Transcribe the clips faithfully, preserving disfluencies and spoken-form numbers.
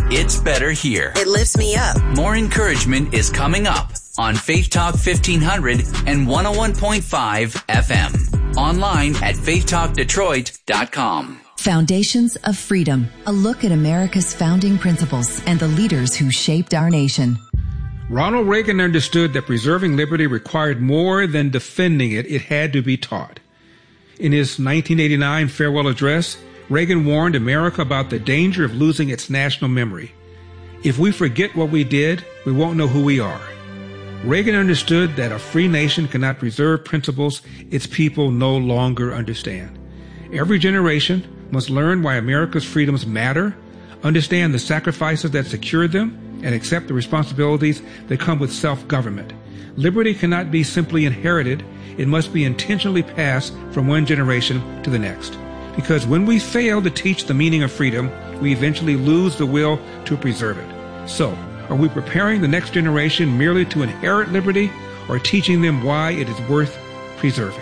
It's better here. It lifts me up. More encouragement is coming up on Faith Talk fifteen hundred and one oh one point five F M. Online at faith talk detroit dot com. Foundations of Freedom, a look at America's founding principles and the leaders who shaped our nation. Ronald Reagan understood that preserving liberty required more than defending it. It had to be taught. In his nineteen eighty-nine farewell address, Reagan warned America about the danger of losing its national memory. If we forget what we did, we won't know who we are. Reagan understood that a free nation cannot preserve principles its people no longer understand. Every generation must learn why America's freedoms matter, understand the sacrifices that secured them, and accept the responsibilities that come with self-government. Liberty cannot be simply inherited. It must be intentionally passed from one generation to the next. Because when we fail to teach the meaning of freedom, we eventually lose the will to preserve it. So, are we preparing the next generation merely to inherit liberty, or teaching them why it is worth preserving?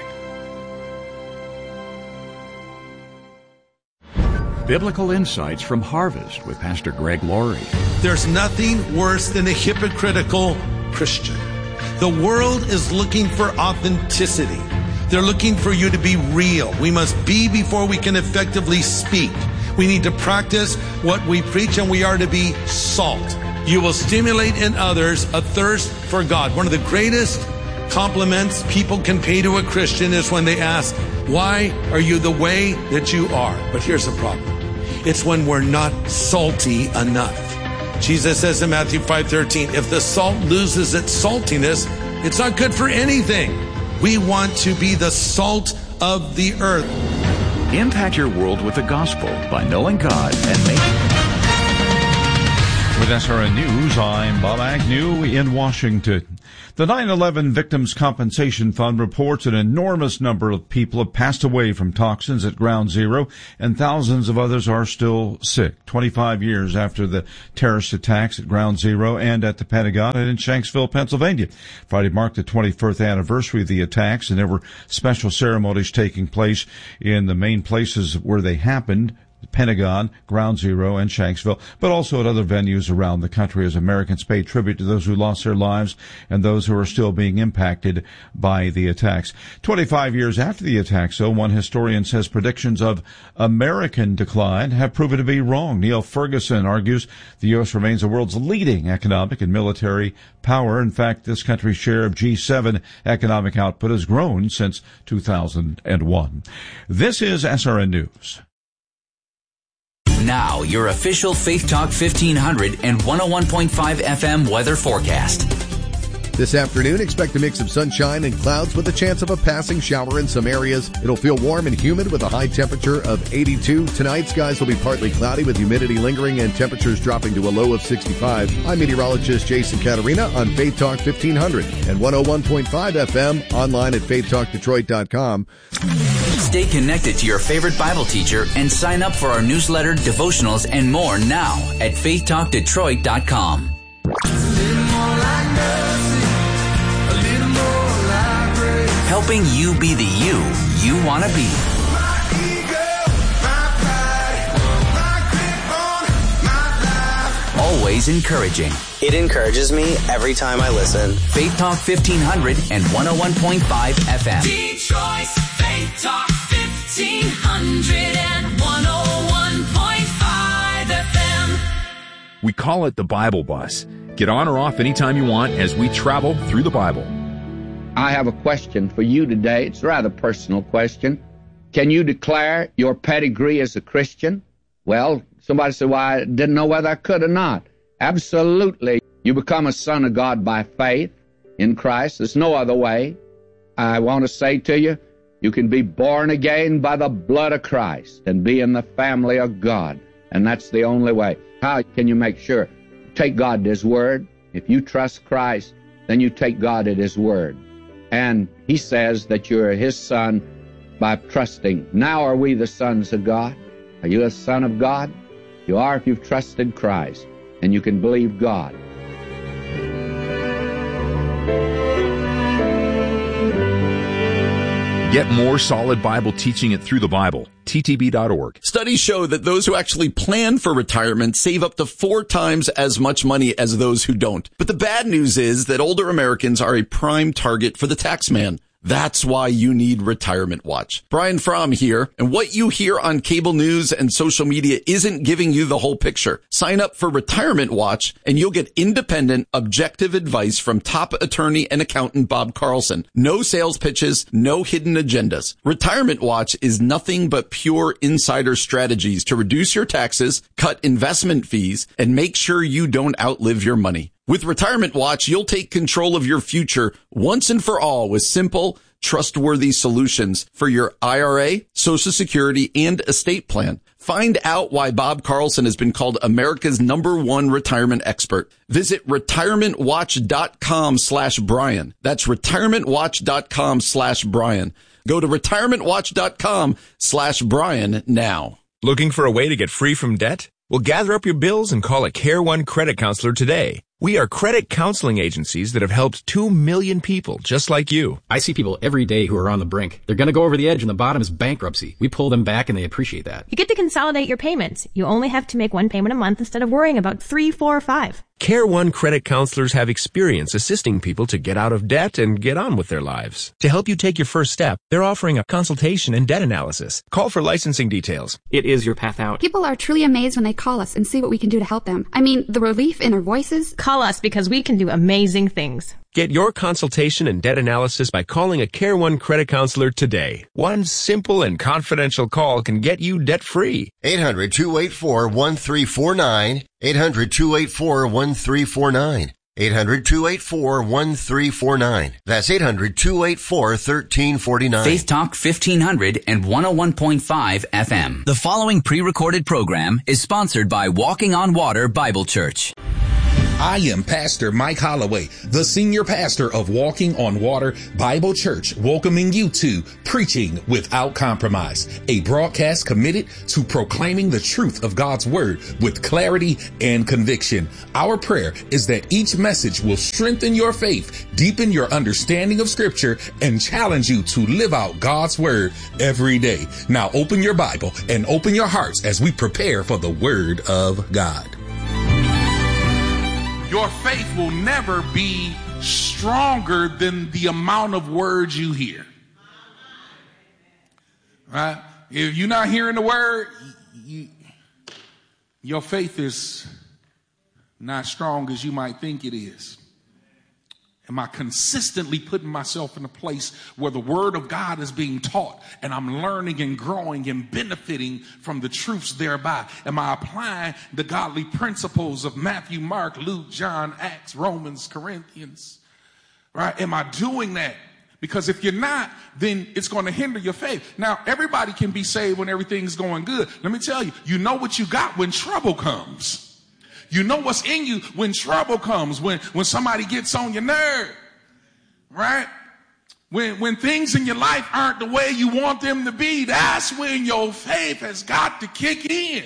Biblical Insights from Harvest with Pastor Greg Laurie. There's nothing worse than a hypocritical Christian. The world is looking for authenticity. They're looking for you to be real. We must be before we can effectively speak. We need to practice what we preach, and we are to be salt. You will stimulate in others a thirst for God. One of the greatest compliments people can pay to a Christian is when they ask, why are you the way that you are? But here's the problem. It's when we're not salty enough. Jesus says in Matthew five thirteen, if the salt loses its saltiness, it's not good for anything. We want to be the salt of the earth. Impact your world with the gospel by knowing God and making. With S R N News, I'm Bob Agnew in Washington. The nine eleven Victims Compensation Fund reports an enormous number of people have passed away from toxins at Ground Zero, and thousands of others are still sick. twenty-five years after the terrorist attacks at Ground Zero and at the Pentagon and in Shanksville, Pennsylvania. Friday marked the twenty-first anniversary of the attacks, and there were special ceremonies taking place in the main places where they happened. The Pentagon, Ground Zero, and Shanksville, but also at other venues around the country as Americans pay tribute to those who lost their lives and those who are still being impacted by the attacks. twenty-five years after the attacks, though, one historian says predictions of American decline have proven to be wrong. Neil Ferguson argues the U S remains the world's leading economic and military power. In fact, this country's share of G seven economic output has grown since two thousand one. This is S R N News. Now, your official Faith Talk fifteen hundred and one oh one point five F M weather forecast. This afternoon, expect a mix of sunshine and clouds with a chance of a passing shower in some areas. It'll feel warm and humid with a high temperature of eighty-two. Tonight, skies will be partly cloudy with humidity lingering and temperatures dropping to a low of sixty-five. I'm meteorologist Jason Caterina on Faith Talk fifteen hundred and one oh one point five F M, online at faith talk detroit dot com. Stay connected to your favorite Bible teacher and sign up for our newsletter, devotionals, and more now at faith talk detroit dot com. Helping you be the you you want to be. Always encouraging. It encourages me every time I listen. Faith Talk fifteen hundred and one oh one point five F M. Detroit's Faith Talk fifteen hundred and one oh one point five F M. We call it the Bible Bus. Get on or off anytime you want as we travel through the Bible. I have a question for you today. It's a rather personal question. Can you declare your pedigree as a Christian? Well, somebody said, well, I didn't know whether I could or not. Absolutely. You become a son of God by faith in Christ. There's no other way. I want to say to you, you can be born again by the blood of Christ and be in the family of God. And that's the only way. How can you make sure? Take God at His Word. If you trust Christ, then you take God at His Word. And He says that you're His son by trusting. Now are we the sons of God? Are you a son of God? You are if you've trusted Christ, and you can believe God. Get more solid Bible teaching it through the Bible. T T B dot org. Studies show that those who actually plan for retirement save up to four times as much money as those who don't. But the bad news is that older Americans are a prime target for the tax man. That's why you need Retirement Watch. Brian Fromm here, and what you hear on cable news and social media isn't giving you the whole picture. Sign up for Retirement Watch, and you'll get independent, objective advice from top attorney and accountant Bob Carlson. No sales pitches, no hidden agendas. Retirement Watch is nothing but pure insider strategies to reduce your taxes, cut investment fees, and make sure you don't outlive your money. With Retirement Watch, you'll take control of your future once and for all with simple, trustworthy solutions for your I R A, Social Security, and estate plan. Find out why Bob Carlson has been called America's number one retirement expert. Visit retirement watch dot com slash Brian. That's retirement watch dot com slash Brian. Go to retirement watch dot com slash Brian now. Looking for a way to get free from debt? Well, gather up your bills and call a Care One credit counselor today. We are credit counseling agencies that have helped two million people just like you. I see people every day who are on the brink. They're going to go over the edge and the bottom is bankruptcy. We pull them back and they appreciate that. You get to consolidate your payments. You only have to make one payment a month instead of worrying about three, four, or five. Care One credit counselors have experience assisting people to get out of debt and get on with their lives. To help you take your first step, they're offering a consultation and debt analysis. Call for licensing details. It is your path out. People are truly amazed when they call us and see what we can do to help them. I mean, the relief in our voices. Call us because we can do amazing things. Get your consultation and debt analysis by calling a Care One credit counselor today. One simple and confidential call can get you debt-free. eight hundred, two eight four, one three four nine. eight hundred, two eight four, one three four nine. eight hundred, two eight four, one three four nine. That's eight hundred, two eight four, one three four nine. Faith Talk fifteen hundred and one oh one point five F M. The following pre-recorded program is sponsored by Walking on Water Bible Church. I am Pastor Mike Holloway, the senior pastor of Walking on Water Bible Church, welcoming you to Preaching Without Compromise, a broadcast committed to proclaiming the truth of God's Word with clarity and conviction. Our prayer is that each message will strengthen your faith, deepen your understanding of Scripture, and challenge you to live out God's Word every day. Now open your Bible and open your hearts as we prepare for the Word of God. Your faith will never be stronger than the amount of words you hear. Right? If you're not hearing the word, you, your faith is not strong as you might think it is. Am I consistently putting myself in a place where the word of God is being taught and I'm learning and growing and benefiting from the truths thereby? Am I applying the godly principles of Matthew, Mark, Luke, John, Acts, Romans, Corinthians? Right? Am I doing that? Because if you're not, then it's going to hinder your faith. Now, everybody can be saved when everything's going good. Let me tell you, you know what you got when trouble comes. You know what's in you when trouble comes, when, when somebody gets on your nerve, right? When, when things in your life aren't the way you want them to be, that's when your faith has got to kick in.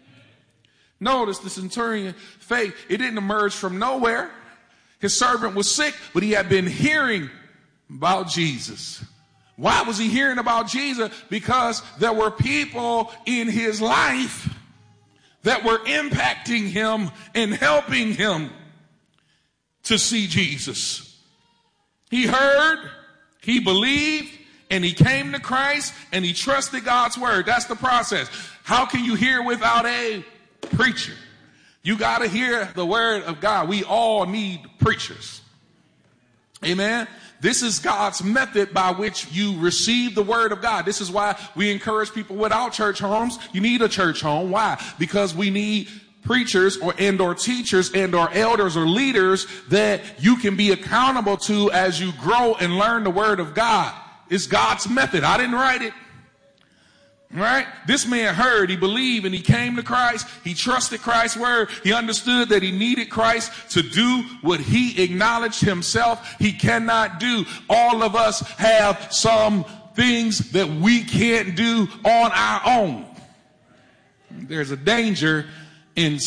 Notice the centurion faith, it didn't emerge from nowhere. His servant was sick, but he had been hearing about Jesus. Why was he hearing about Jesus? Because there were people in his life that were impacting him and helping him to see Jesus. He heard, he believed, and he came to Christ, and he trusted God's word. That's the process. How can you hear without a preacher? You got to hear the word of God. We all need preachers. Amen. This is God's method by which you receive the word of God. This is why we encourage people without church homes. You need a church home. Why? Because we need preachers or and or teachers and or elders or leaders that you can be accountable to as you grow and learn the word of God. It's God's method. I didn't write it. Right? This man heard, he believed, and he came to Christ. He trusted Christ's word. He understood that he needed Christ to do what he acknowledged himself he cannot do. All of us have some things that we can't do on our own. There's a danger in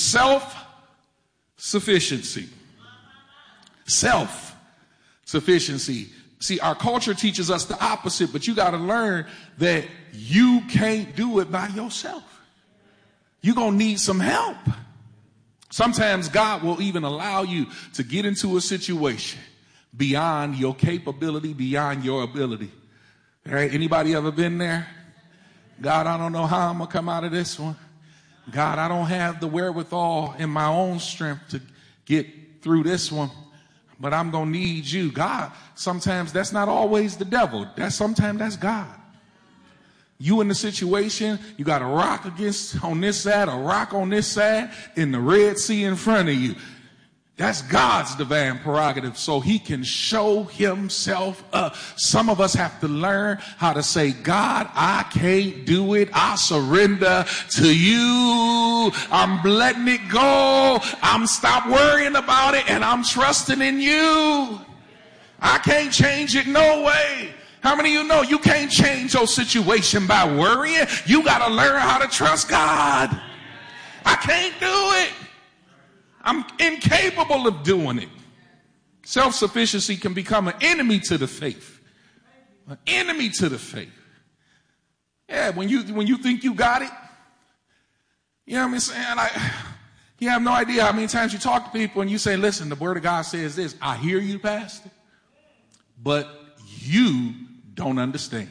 self-sufficiency. Self-sufficiency. See, our culture teaches us the opposite, but you got to learn that you can't do it by yourself. You're going to need some help. Sometimes God will even allow you to get into a situation beyond your capability, beyond your ability. All right, anybody ever been there? God, I don't know how I'm going to come out of this one. God, I don't have the wherewithal in my own strength to get through this one, but I'm going to need you. God, sometimes that's not always the devil. That's sometimes that's God. You in the situation, you got a rock against on this side, a rock on this side, in the Red Sea in front of you. That's God's divine prerogative, so he can show himself up. Some of us have to learn how to say, God, I can't do it. I surrender to you. I'm letting it go. I'm stop worrying about it, and I'm trusting in you. I can't change it no way. How many of you know you can't change your situation by worrying? You got to learn how to trust God. I can't do it. I'm incapable of doing it. Self-sufficiency can become an enemy to the faith. An enemy to the faith. Yeah, when you when you think you got it, you know what I'm saying? Like, you have no idea how many times you talk to people and you say, listen, the word of God says this. I hear you, Pastor, but you don't understand.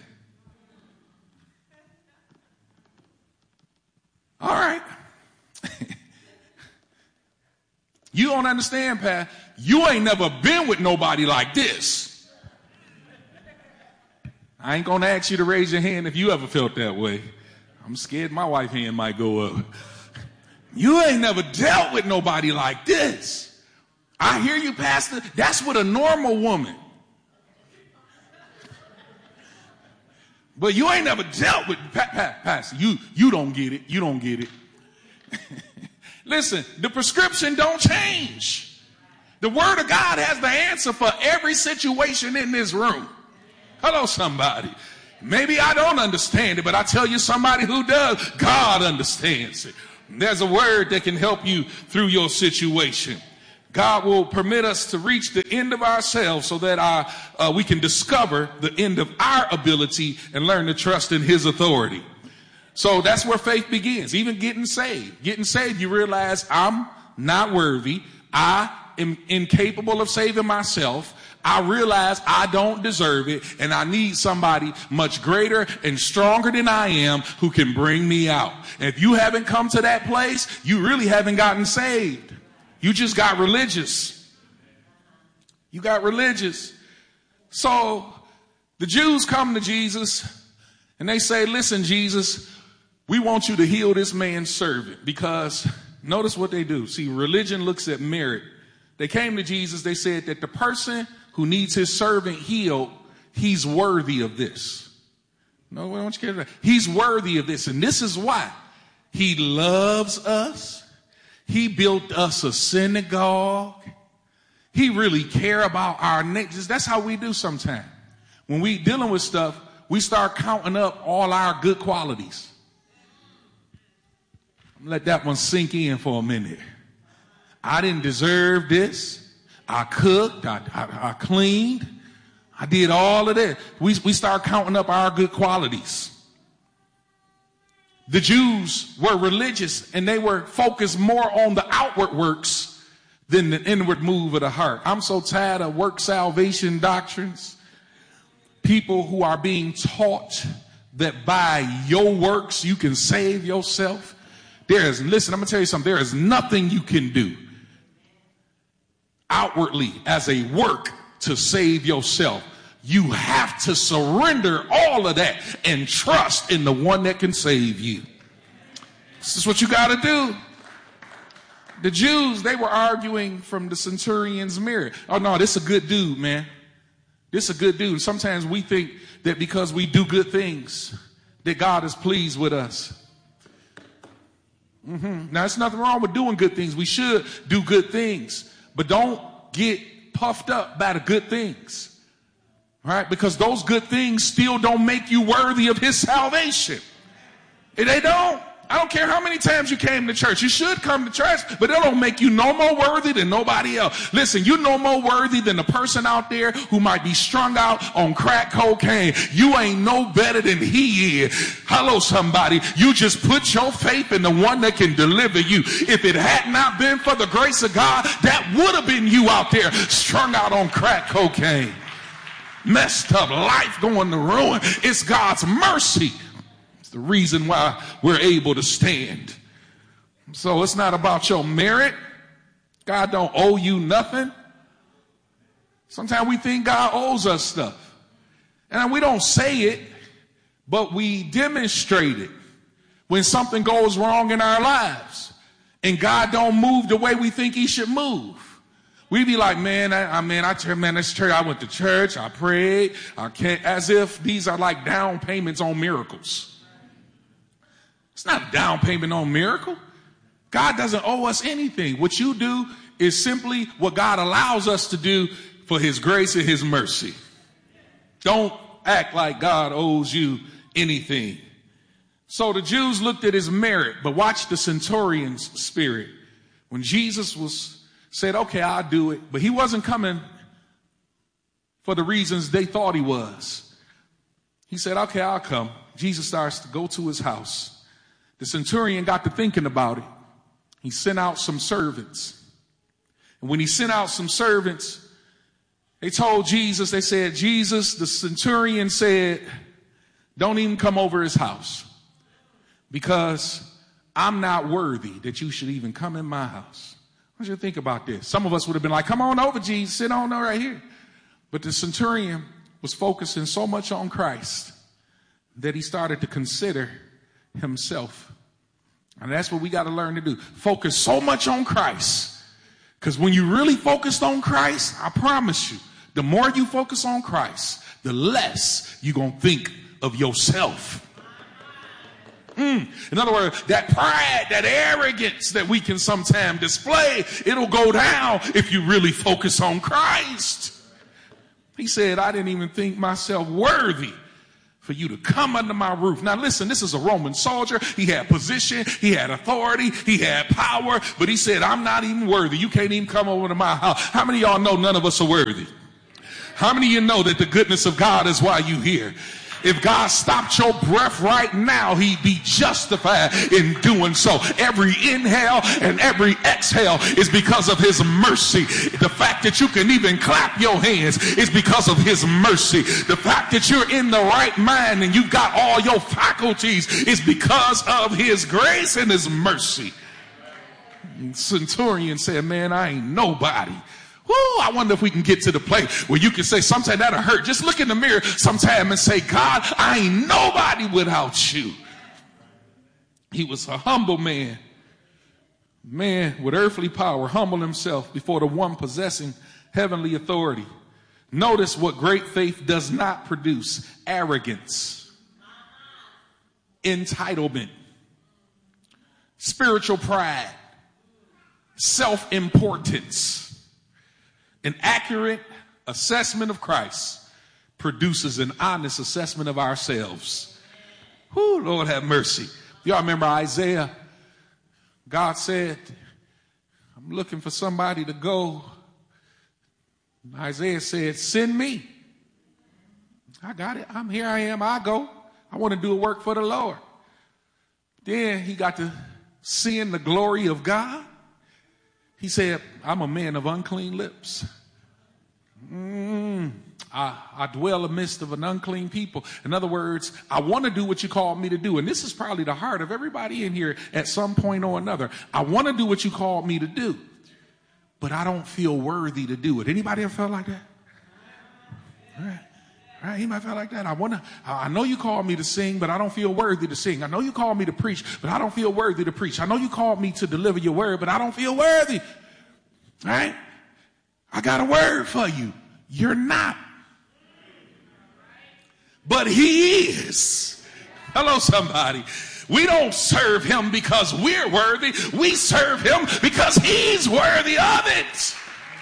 All right. You don't understand, Pat. You ain't never been with nobody like this. I ain't going to ask you to raise your hand if you ever felt that way. I'm scared my wife's hand might go up. You ain't never dealt with nobody like this. I hear you, Pastor. That's with a normal woman. But you ain't never dealt with, pa- pa- Pastor, you, you don't get it. You don't get it. Listen, the prescription don't change. The word of God has the answer for every situation in this room. Hello, somebody. Maybe I don't understand it, but I tell you somebody who does, God understands it. There's a word that can help you through your situation. God will permit us to reach the end of ourselves so that our, uh, we can discover the end of our ability and learn to trust in his authority. So that's where faith begins, even getting saved. Getting saved, you realize I'm not worthy. I am incapable of saving myself. I realize I don't deserve it, and I need somebody much greater and stronger than I am who can bring me out. And if you haven't come to that place, you really haven't gotten saved. You just got religious. You got religious. So the Jews come to Jesus, and they say, listen, Jesus, we want you to heal this man's servant, because notice what they do. See, religion looks at merit. They came to Jesus. They said that the person who needs his servant healed, he's worthy of this. No, why don't you get that? He's worthy of this. And this is why. He loves us. He built us a synagogue. He really care about our neighbors. That's how we do sometimes. When we dealing with stuff, we start counting up all our good qualities. Let that one sink in for a minute. I didn't deserve this. I cooked. I, I, I cleaned. I did all of that. We, we start counting up our good qualities. The Jews were religious, and they were focused more on the outward works than the inward move of the heart. I'm so tired of work salvation doctrines. People who are being taught that by your works you can save yourself. There is, listen, I'm going to tell you something. There is nothing you can do outwardly as a work to save yourself. You have to surrender all of that and trust in the one that can save you. This is what you got to do. The Jews, they were arguing from the centurion's mirror. Oh, no, this is a good dude, man. This is a good dude. Sometimes we think that because we do good things, that God is pleased with us. Mm-hmm. Now, there's nothing wrong with doing good things. We should do good things. But don't get puffed up by the good things. All right? Because those good things still don't make you worthy of his salvation. They don't. I don't care how many times you came to church. You should come to church, but it don't make you no more worthy than nobody else. Listen, you're no more worthy than the person out there who might be strung out on crack cocaine. You ain't no better than he is. Hello, somebody. You just put your faith in the one that can deliver you. If it had not been for the grace of God, that would have been you out there strung out on crack cocaine. Messed up life going to ruin. It's God's mercy. The reason why we're able to stand. So it's not about your merit. God don't owe you nothing. Sometimes we think God owes us stuff. And we don't say it, but we demonstrate it when something goes wrong in our lives. And God don't move the way we think he should move. We be like, man, I, I mean, I, man, this church, I went to church, I prayed, I can't, as if these are like down payments on miracles. It's not a down payment on miracle. God doesn't owe us anything. What you do is simply what God allows us to do for his grace and his mercy. Don't act like God owes you anything. So the Jews looked at his merit, but watch the centurion's spirit. When Jesus was said, okay, I'll do it, but he wasn't coming for the reasons they thought he was. He said, okay, I'll come. Jesus starts to go to his house. The centurion got to thinking about it. He sent out some servants. And when he sent out some servants, they told Jesus, they said, Jesus, the centurion said, don't even come over his house because I'm not worthy that you should even come in my house. I want you to think about this. Some of us would have been like, come on over, Jesus, sit on right here. But the centurion was focusing so much on Christ that he started to consider himself. And that's what we got to learn to do. Focus so much on Christ. Because when you really focused on Christ, I promise you, the more you focus on Christ, the less you're going to think of yourself. Mm. In other words, that pride, that arrogance that we can sometimes display, it'll go down if you really focus on Christ. He said, I didn't even think myself worthy for you to come under my roof. Now listen, this is a Roman soldier. He had position, he had authority, he had power, but he said, I'm not even worthy. You can't even come over to my house. How many of y'all know none of us are worthy? How many of you know that the goodness of God is why you here? If God stopped your breath right now, he'd be justified in doing so. Every inhale and every exhale is because of his mercy. The fact that you can even clap your hands is because of his mercy. The fact that you're in the right mind and you've got all your faculties is because of his grace and his mercy. And Centurion said, man, I ain't nobody. Woo, I wonder if we can get to the place where you can say, sometimes that'll hurt. Just look in the mirror sometime and say, God, I ain't nobody without you. He was a humble man. Man with earthly power, humbled himself before the one possessing heavenly authority. Notice what great faith does not produce: arrogance, entitlement, spiritual pride, self-importance. An accurate assessment of Christ produces an honest assessment of ourselves. Whoo, Lord have mercy. Y'all remember Isaiah? God said, I'm looking for somebody to go. Isaiah said, send me. I got it. I'm here. I am. I go. I want to do a work for the Lord. Then he got to seeing the glory of God. He said, I'm a man of unclean lips. Mm, I, I dwell amidst of an unclean people. In other words, I want to do what you called me to do. And this is probably the heart of everybody in here at some point or another. I want to do what you called me to do, but I don't feel worthy to do it. Anybody ever felt like that? All right. Right? Anybody felt like that? I want to, I know you called me to sing, but I don't feel worthy to sing. I know you called me to preach, but I don't feel worthy to preach. I know you called me to deliver your word, but I don't feel worthy. Right? I got a word for you. You're not. But he is. Hello, somebody. We don't serve him because we're worthy. We serve him because he's worthy of it.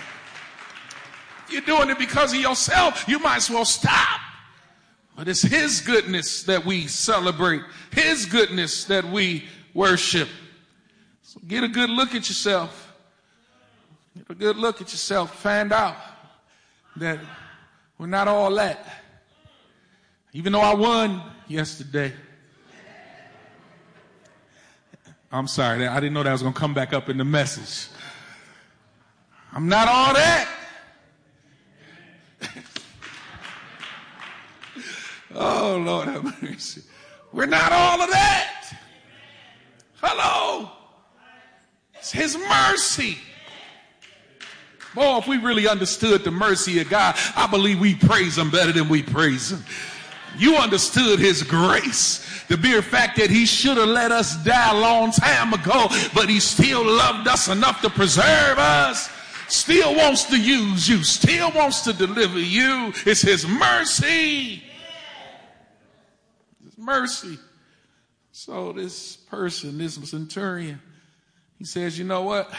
If you're doing it because of yourself, you might as well stop. But it's his goodness that we celebrate. His goodness that we worship. So get a good look at yourself. Get a good look at yourself. Find out that we're not all that. Even though I won yesterday. I'm sorry, I didn't know that was going to come back up in the message. I'm not all that. Oh, Lord have mercy. We're not all of that. Hello. It's his mercy. Boy, if we really understood the mercy of God, I believe we praise him better than we praise him. You understood his grace. The mere fact that he should have let us die a long time ago, but he still loved us enough to preserve us. Still wants to use you. Still wants to deliver you. It's his mercy. His mercy. So this person, this centurion, he says, you know what?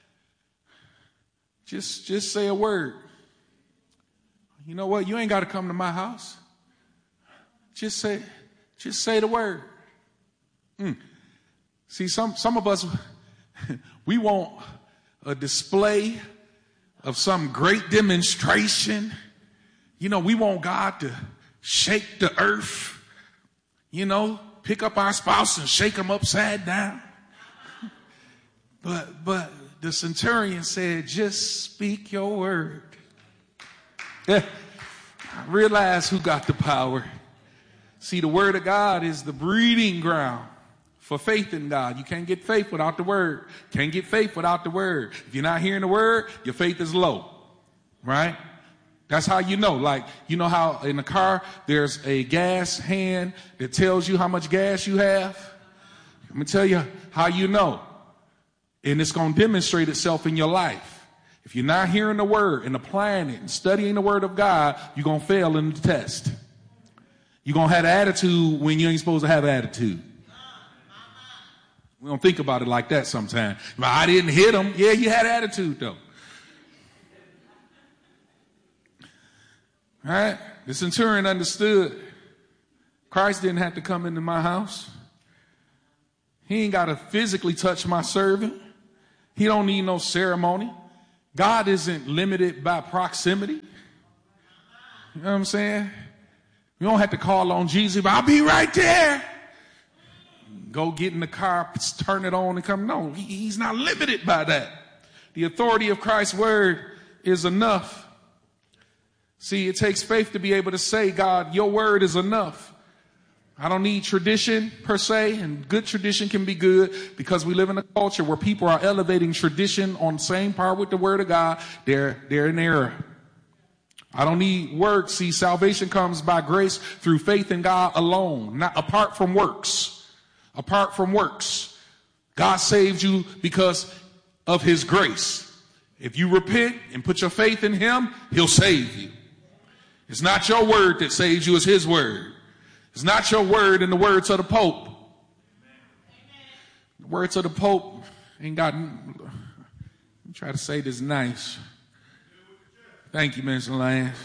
Just, just say a word. You know what? You ain't got to come to my house. Just say, just say the word. Mm. See, some, some of us, we want a display of some great demonstration. You know, we want God to shake the earth, you know, pick up our spouse and shake them upside down. But, but the centurion said, just speak your word. Yeah. I realize who got the power. See, the word of God is the breeding ground for faith in God. You can't get faith without the word. Can't get faith without the word. If you're not hearing the word, your faith is low, right? That's how you know. Like, you know how in the car, there's a gas hand that tells you how much gas you have? Let me tell you how you know. And it's going to demonstrate itself in your life. If you're not hearing the word and applying it and studying the word of God, you're going to fail in the test. You're going to have attitude when you ain't supposed to have attitude. We don't think about it like that sometimes. I didn't hit him. Yeah, you had attitude though. All right? The centurion understood. Christ didn't have to come into my house. He ain't got to physically touch my servant. He don't need no ceremony. God isn't limited by proximity. You know what I'm saying? You don't have to call on Jesus, but I'll be right there. Go get in the car, turn it on and come. No, he, he's not limited by that. The authority of Christ's word is enough. See, it takes faith to be able to say, God, your word is enough. I don't need tradition per se, and good tradition can be good because we live in a culture where people are elevating tradition on the same par with the word of God. They're, they're in error. I don't need works. See, salvation comes by grace through faith in God alone, not apart from works. Apart from works. God saved you because of his grace. If you repent and put your faith in him, he'll save you. It's not your word that saves you, it's his word. It's not your word and the words of the Pope. The words of the Pope ain't got, I'm trying to say this nice. Thank you, Mister Lance.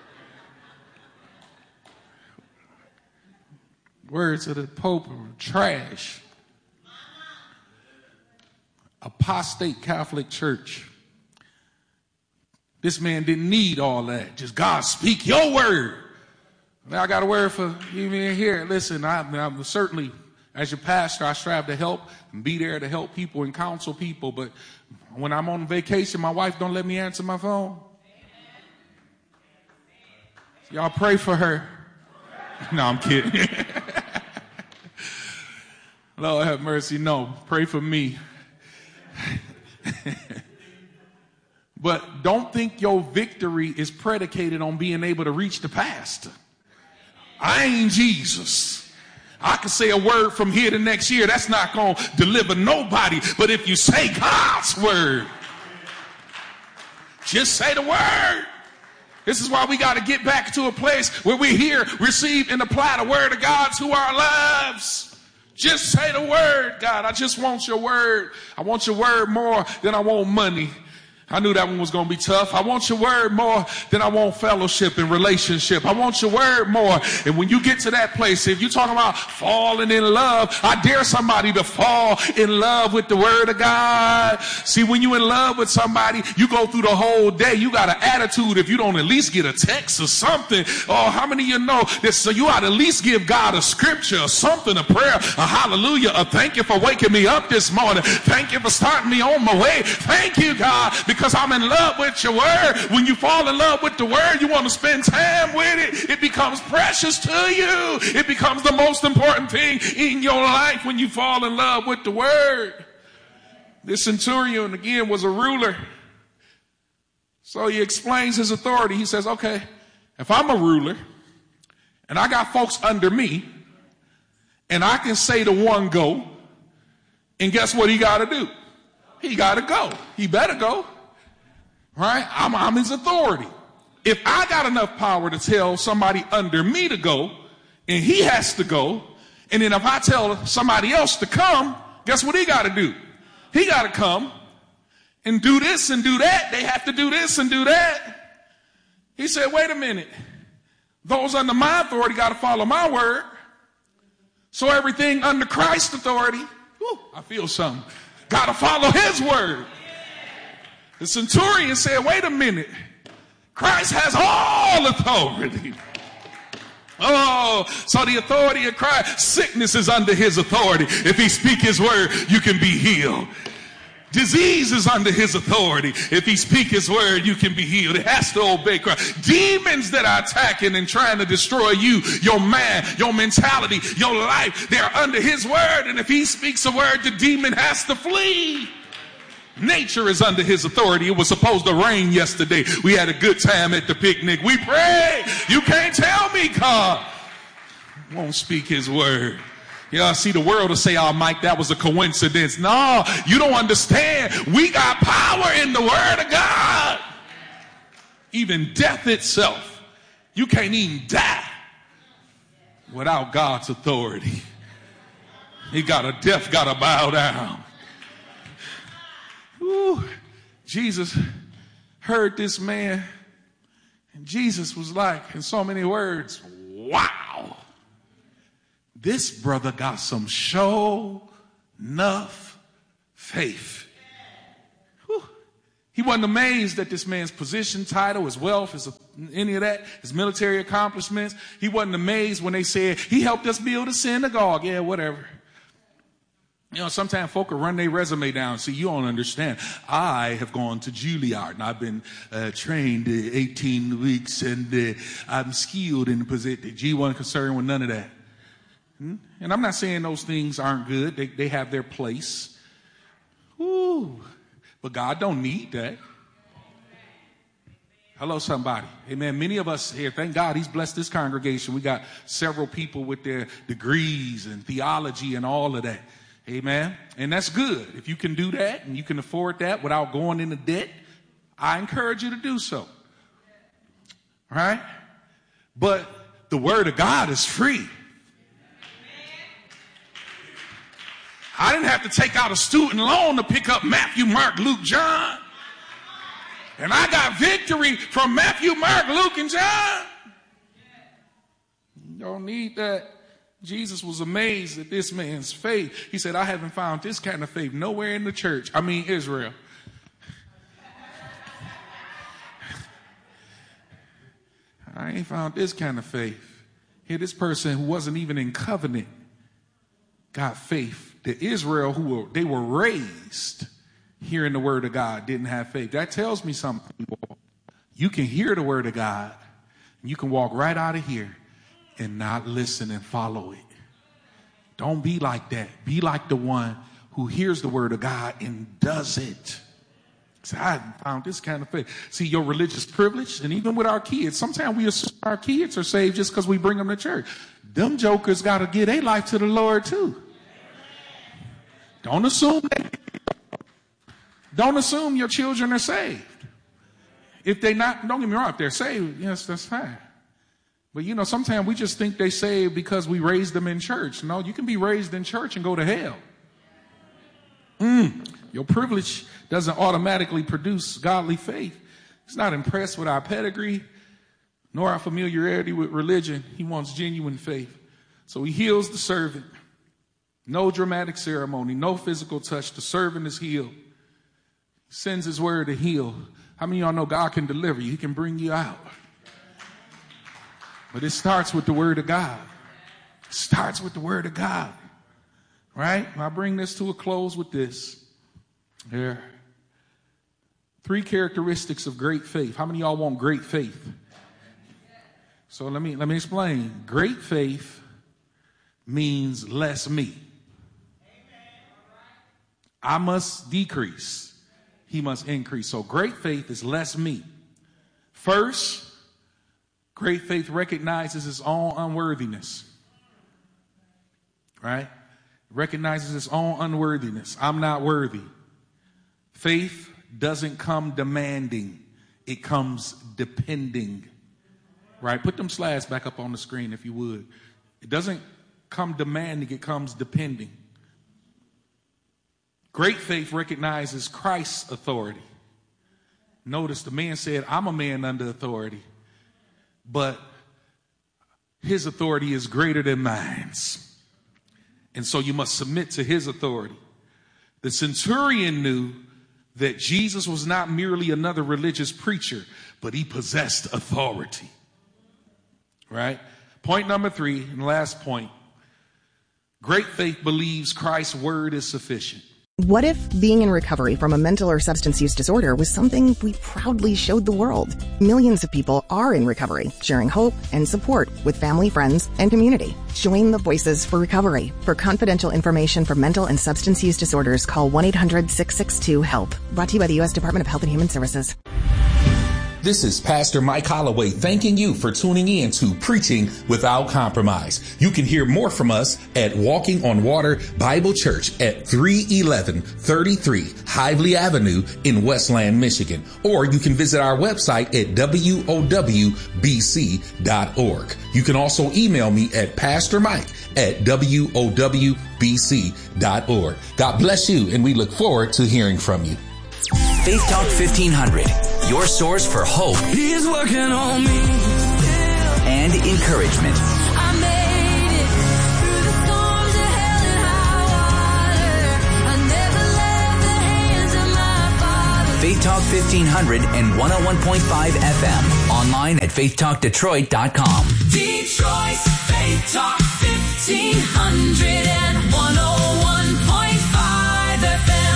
Words of the Pope are trash. Apostate Catholic Church. This man didn't need all that. Just God, speak your word. Now I got a word for you in here. Listen, I, I'm certainly, as your pastor, I strive to help and be there to help people and counsel people. But when I'm on vacation, my wife don't let me answer my phone. Y'all pray for her. No, I'm kidding. Lord have mercy. No, pray for me. But don't think your victory is predicated on being able to reach the pastor. I ain't Jesus. I can say a word from here to next year. That's not going to deliver nobody. But if you say God's word, just say the word. This is why we got to get back to a place where we hear, receive, and apply the word of God to our lives. Just say the word, God. I just want your word. I want your word more than I want money. I knew that one was going to be tough. I want your word more than I want fellowship and relationship. I want your word more. And when you get to that place, if you're talking about falling in love, I dare somebody to fall in love with the word of God. See, when you're in love with somebody, you go through the whole day. You got an attitude if you don't at least get a text or something. Oh, how many of you know that? So you ought to at least give God a scripture or something, a prayer, a hallelujah, a thank you for waking me up this morning. Thank you for starting me on my way. Thank you, God, because I'm in love with your word. When you fall in love with the word, you want to spend time with it. It becomes precious to you. It becomes the most important thing in your life when you fall in love with the word. This centurion, again, was a ruler. So he explains his authority. He says, okay, if I'm a ruler and I got folks under me and I can say to one go, and guess what he got to do? He got to go. He better go. Right? I'm, I'm his authority. If I got enough power to tell somebody under me to go, and he has to go, and then if I tell somebody else to come, guess what he got to do? He got to come and do this and do that. They have to do this and do that. He said, wait a minute. Those under my authority got to follow my word. So everything under Christ's authority, whew, I feel something, got to follow his word. The centurion said, wait a minute. Christ has all authority. Oh, so the authority of Christ, sickness is under his authority. If he speak his word, you can be healed. Disease is under his authority. If he speak his word, you can be healed. It has to obey Christ. Demons that are attacking and trying to destroy you, your man, your mentality, your life, they're under his word. And if he speaks a word, the demon has to flee. Nature is under his authority. It was supposed to rain yesterday. We had a good time at the picnic. We prayed. You can't tell me God won't speak his word. Yeah, see, the world will say, oh, Mike, that was a coincidence. No, you don't understand. We got power in the word of God. Even death itself. You can't even die without God's authority. He got a death, got to bow down. Ooh, Jesus heard this man, and Jesus was like, in so many words, wow, this brother got some show enough faith. Whew. He wasn't amazed at this man's position, title, his wealth, his, any of that, his military accomplishments. He wasn't amazed when they said, he helped us build a synagogue. Yeah, whatever. You know, sometimes folk will run their resume down. See, you don't understand. I have gone to Juilliard, and I've been uh, trained uh, eighteen weeks, and uh, I'm skilled in the position. G wasn't concerned with none of that. Hmm? And I'm not saying those things aren't good. They, they have their place. Ooh, but God don't need that. Hello, somebody. Amen. Many of us here, thank God he's blessed this congregation. We got several people with their degrees and theology and all of that. Amen. And that's good. If you can do that and you can afford that without going into debt, I encourage you to do so. All right? But the word of God is free. I didn't have to take out a student loan to pick up Matthew, Mark, Luke, John. And I got victory from Matthew, Mark, Luke, and John. You don't need that. Jesus was amazed at this man's faith. He said, I haven't found this kind of faith nowhere in the church. I mean, Israel. I ain't found this kind of faith. Here, this person who wasn't even in covenant got faith. The Israel who were, they were raised hearing the word of God didn't have faith. That tells me something. You can hear the word of God, and you can walk right out of here and not listen and follow it. Don't be like that. Be like the one who hears the word of God and does it. See, I haven't found this kind of faith. See, your religious privilege, and even with our kids, sometimes we assume our kids are saved just because we bring them to church. Them jokers got to give their life to the Lord too. Don't assume that. Don't assume your children are saved. If they not, don't get me wrong, if they're saved, yes, that's fine. But, you know, sometimes we just think they saved because we raised them in church. No, you can be raised in church and go to hell. Mm. Your privilege doesn't automatically produce godly faith. He's not impressed with our pedigree, nor our familiarity with religion. He wants genuine faith. So he heals the servant. No dramatic ceremony, no physical touch. The servant is healed. He sends his word to heal. How many of y'all know God can deliver you? He can bring you out. But it starts with the word of God. It starts with the word of God. Right? I bring this to a close with this. Here. Three characteristics of great faith. How many of y'all want great faith? So let me let me explain. Great faith means less me. I must decrease. He must increase. So great faith is less me. First, great faith recognizes its own unworthiness. Right? Recognizes its own unworthiness. I'm not worthy. Faith doesn't come demanding. It comes depending. Right? Put them slides back up on the screen if you would. It doesn't come demanding. It comes depending. Great faith recognizes Christ's authority. Notice the man said, I'm a man under authority, but his authority is greater than mine's. And so you must submit to his authority. The centurion knew that Jesus was not merely another religious preacher, but he possessed authority. Right? Point number three, and last point. Great faith believes Christ's word is sufficient. What if being in recovery from a mental or substance use disorder was something we proudly showed the world? Millions of people are in recovery, sharing hope and support with family, friends, and community. Join the Voices for Recovery. For confidential information for mental and substance use disorders, call one eight hundred six six two HELP. Brought to you by the U S Department of Health and Human Services. This is Pastor Mike Holloway thanking you for tuning in to Preaching Without Compromise. You can hear more from us at Walking on Water Bible Church at three eleven thirty-three Hively Avenue in Westland, Michigan. Or you can visit our website at W O W B C dot org. You can also email me at Pastor Mike at W O W B C dot org. God bless you, and we look forward to hearing from you. Faith Talk fifteen hundred, your source for hope. He's working on me. And encouragement. I made it through the storms of hell and high water. I never left the hands of my Father. Faith Talk fifteen hundred and one oh one point five F M. Online at faith talk detroit dot com. Detroit's Faith Talk fifteen hundred and one oh one point five F M.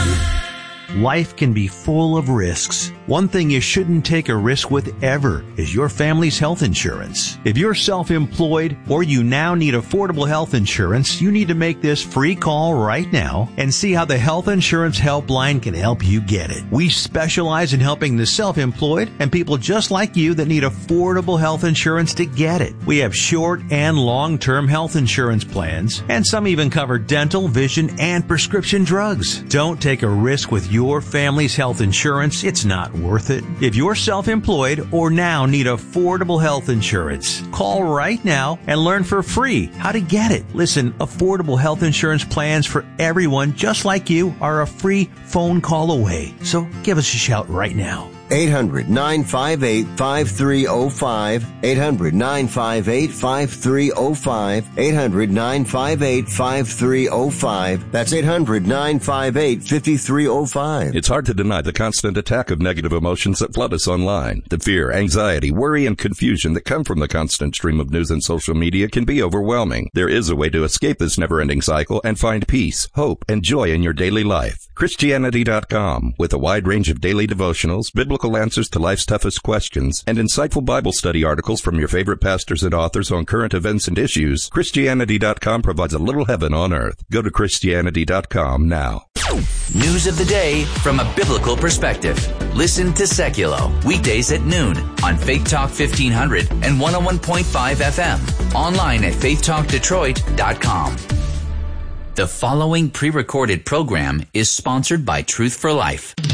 Life can be full of risks. One thing you shouldn't take a risk with ever is your family's health insurance. If you're self-employed or you now need affordable health insurance, you need to make this free call right now and see how the Health Insurance Helpline can help you get it. We specialize in helping the self-employed and people just like you that need affordable health insurance to get it. We have short and long-term health insurance plans, and some even cover dental, vision, and prescription drugs. Don't take a risk with your Your family's health insurance. It's not worth it. If you're self-employed or now need affordable health insurance, call right now and learn for free how to get it. Listen, affordable health insurance plans for everyone just like you are a free phone call away. So give us a shout right now. eight hundred nine five eight five three zero five. eight hundred nine five eight five three zero five. eight hundred nine five eight five three zero five. That's eight hundred nine five eight five three zero five. It's hard to deny the constant attack of negative emotions that flood us online. The fear, anxiety, worry, and confusion that come from the constant stream of news and social media can be overwhelming. There is a way to escape this never-ending cycle and find peace, hope, and joy in your daily life. Christianity dot com, with a wide range of daily devotionals, biblical answers to life's toughest questions, and insightful Bible study articles from your favorite pastors and authors on current events and issues, Christianity dot com provides a little heaven on earth. Go to Christianity dot com now. News of the day from a biblical perspective. Listen to Seculo, weekdays at noon on Faith Talk fifteen hundred and one oh one point five F M. Online at faith talk detroit dot com. The following pre-recorded program is sponsored by Truth for Life.